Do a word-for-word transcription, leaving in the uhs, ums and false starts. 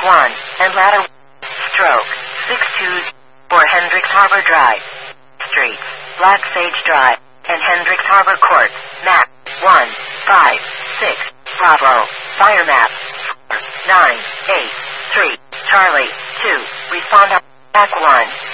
one, and ladder stroke six two four Hendricks Harbor Drive. Streets, Black Sage Drive, and Hendricks Harbor Court. Map one five six Bravo. Fire map four nine eight three Charlie two. Respond back one.